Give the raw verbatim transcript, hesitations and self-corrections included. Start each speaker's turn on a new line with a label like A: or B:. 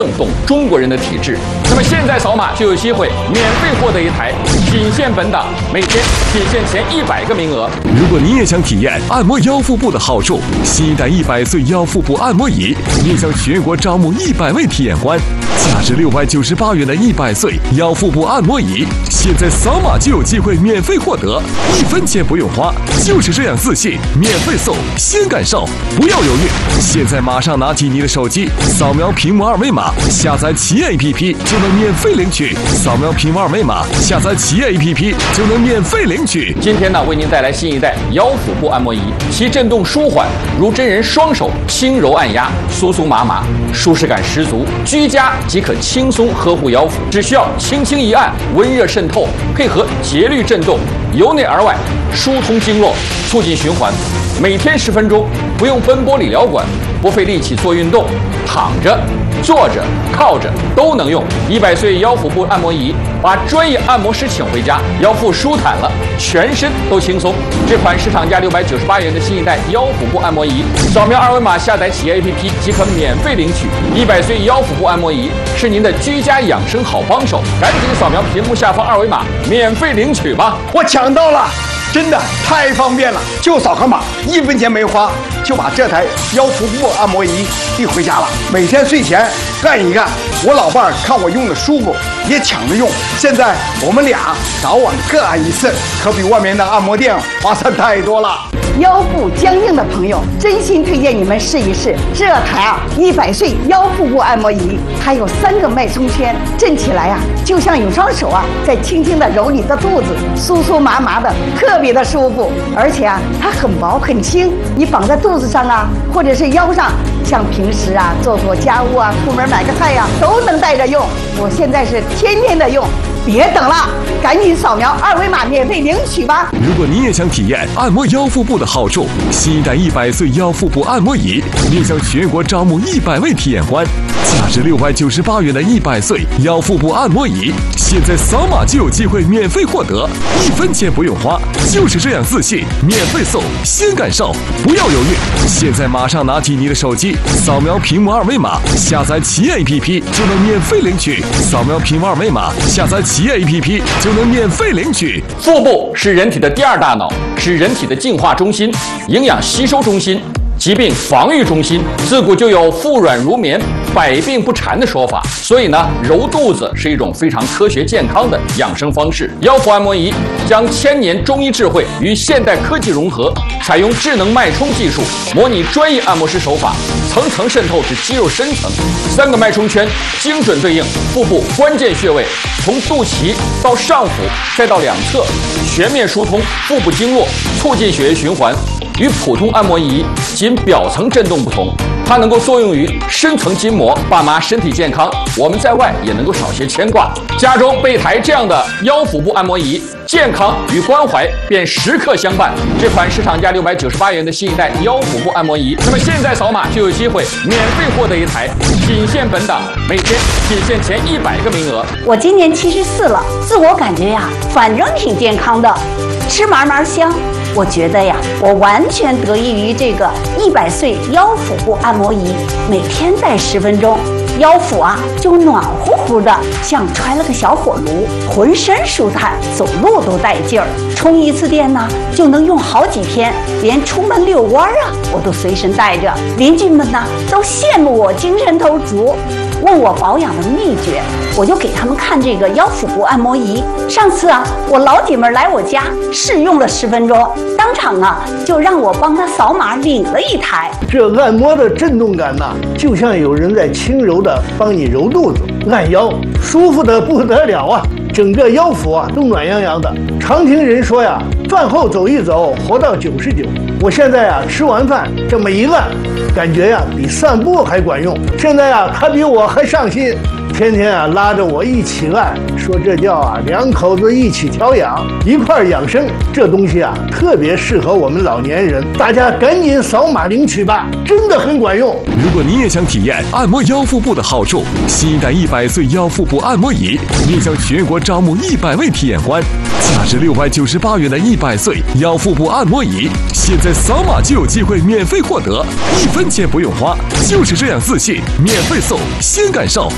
A: 懂中国人的体质。那么现在扫码就有机会免费获得一台，仅限本档，每天仅限前一百个名额。
B: 如果你也想体验按摩腰腹部的好处，新一代一百岁腰腹部按摩仪面向全国招募一百位体验官，价值六百九十八元的一百岁腰腹部按摩仪，现在扫码就有机会免费获得，一分钱不用花，就是这样自信，免费送，先感受，不要犹豫，现在马上拿起你的手机，扫描屏幕二维码，下载企业 A P P 就能免费领取。扫描屏幕二维码，下载企业 A P P 就能免费领取。
A: 今天呢，为您带来新一代腰腹部按摩仪，其震动舒缓，如真人双手轻柔按压，酥酥麻麻，舒适感十足。居家即可轻松呵护腰腹，只需要轻轻一按，温热渗透，配合节律震动，由内而外疏通经络，促进循环。每天十分钟，不用奔波理疗馆，不费力气做运动，躺着、坐着、靠着都能用。一百岁腰腹部按摩仪，把专业按摩师请回家，腰腹舒坦了，全身都轻松。这款市场价六百九十八元的新一代腰腹部按摩仪，扫描二维码下载企业 A P P 即可免费领取。一百岁腰腹部按摩仪是您的居家养生好帮手，赶紧扫描屏幕下方二维码免费领取吧！
C: 我抢到了！真的太方便了，就扫个码，一分钱没花，就把这台腰腹部按摩仪递回家了。每天睡前干一干，我老伴儿看我用的舒服，也抢着用。现在我们俩早晚各按一次，可比外面的按摩店划算太多了。
D: 腰部僵硬的朋友，真心推荐你们试一试这台啊一百岁腰腹部按摩仪，它有三个脉冲圈，震起来啊，就像有双手啊在轻轻的揉你的肚子，酥酥麻麻的，特别的舒服。而且啊，它很薄很轻，你绑在肚子上啊，或者是腰上，像平时啊做做家务啊，出门买个菜呀、啊，都能带着用。我现在是天天的用。别等了，赶紧扫描二维码免费领取吧！
B: 如果你也想体验按摩腰腹部的好处，新一代一百岁腰腹部按摩仪面向全国招募一百位体验官，价值六百九十八元的一百岁腰腹部按摩仪，现在扫码就有机会免费获得，一分钱不用花，就是这样自信，免费送，先感受，不要犹豫，现在马上拿起你的手机，扫描屏幕二维码，下载企业 A P P 就能免费领取。扫描屏幕二维码，下载企业 A P P 就能免费领取。
A: 腹部是人体的第二大脑，是人体的净化中心、营养吸收中心、疾病防御中心。自古就有腹软如绵，百病不缠的说法，所以呢，揉肚子是一种非常科学健康的养生方式。腰腹按摩仪将千年中医智慧与现代科技融合，采用智能脉冲技术，模拟专业按摩师手法，层层渗透至肌肉深层。三个脉冲圈精准对应腹部关键穴位，从肚脐到上腹，再到两侧，全面疏通腹部经络，促进血液循环。与普通按摩仪仅表层震动不同，它能够作用于深层筋膜。爸妈身体健康，我们在外也能够少些牵挂。家中备台这样的腰腹部按摩仪，健康与关怀便时刻相伴。这款市场价六百九十八元的新一代腰腹部按摩仪，那么现在扫码就有机会免费获得一台，仅限本档，每天仅限前一百个名额。
E: 我今年七十四了，自我感觉呀，反正挺健康的，吃嘛嘛香。我觉得呀，我完全得益于这个一百岁腰腹部按摩仪，每天戴十分钟，腰腹啊就暖乎乎的，像揣了个小火炉，浑身舒坦，走路都带劲儿。充一次电呢，就能用好几天，连出门遛弯啊，我都随身带着。邻居们呢都羡慕我精神头足，问我保养的秘诀，我就给他们看这个腰腹部按摩仪。上次啊，我老姐们来我家试用了十分钟，当场啊就让我帮她扫码领了一台。
F: 这按摩的震动感呐、啊，就像有人在轻柔的帮你揉肚子、按腰，舒服的不得了啊！整个腰腹啊都暖洋洋的。常听人说呀，饭后走一走，活到九十九。我现在呀吃完饭这么一按，感觉呀比散步还管用。现在呀他比我还上心，天天啊拉着我一起按，说这叫啊两口子一起调养，一块养生。这东西啊特别适合我们老年人，大家赶紧扫码领取吧，真的很管用。
B: 如果你也想体验按摩腰腹部的好处，新一代一百岁腰腹部按摩仪面向全国招募一百位体验官，价值六百九十八元的一百岁腰腹部按摩仪，现在扫码就有机会免费获得，一分钱不用花，就是这样自信，免费送，先感受。